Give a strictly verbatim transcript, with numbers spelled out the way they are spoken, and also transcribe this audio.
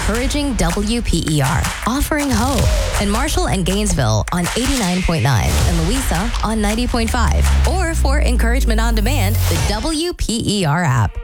encouraging W P E R, offering hope. In Marshall and Gainesville on eighty-nine point nine and Louisa on ninety point five. Or for encouragement on demand, the W P E R app.